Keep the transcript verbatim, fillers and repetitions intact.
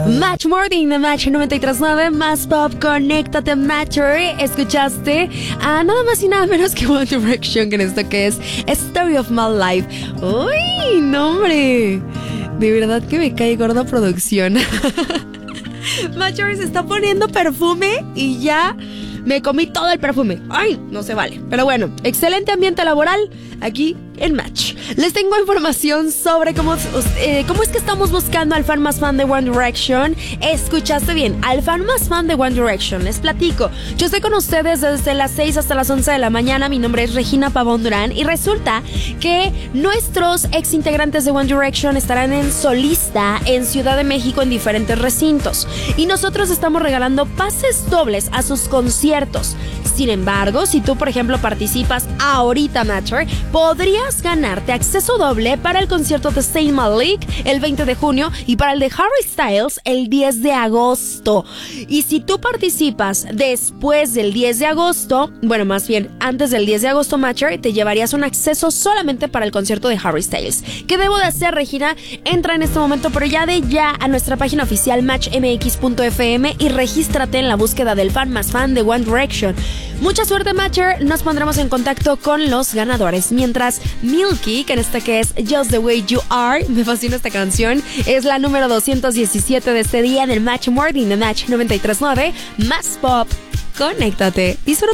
Match Morning de Match noventa y tres punto nueve, más pop, conéctate Matcher. Escuchaste a nada más y nada menos que One Direction en esto que es Story of My Life. Uy, no hombre, de verdad que me cae gorda producción. Matcher se está poniendo perfume y ya me comí todo el perfume. Ay, no se vale. Pero bueno, excelente ambiente laboral aquí en Match. Les tengo información sobre cómo, eh, cómo es que estamos buscando al fan más fan de One Direction. Escuchaste bien, al fan más fan de One Direction. Les platico. Yo estoy con ustedes desde las seis hasta las once de la mañana. Mi nombre es Regina Pavón Durán y resulta que nuestros ex integrantes de One Direction estarán en solista en Ciudad de México en diferentes recintos. Y nosotros estamos regalando pases dobles a sus conciertos. Sin embargo, si tú, por ejemplo, participas ahorita, Matcher, podrías ganarte acceso doble para el concierto de Zayn Malik el veinte de junio y para el de Harry Styles el diez de agosto. Y si tú participas después del diez de agosto, bueno, más bien antes del diez de agosto, Matcher, te llevarías un acceso solamente para el concierto de Harry Styles. ¿Qué debo de hacer, Regina? Entra en este momento, pero ya de ya a nuestra página oficial match m x punto f m y regístrate en la búsqueda del fan más fan de One Direction. Mucha suerte, Matcher. Nos pondremos en contacto con los ganadores. Mientras Milky, que en esta que es Just the Way You Are, me fascina esta canción, es la número doscientos diecisiete de este día en el Match Morning de Match noventa y tres punto nueve, más pop. Conéctate. Disfruta.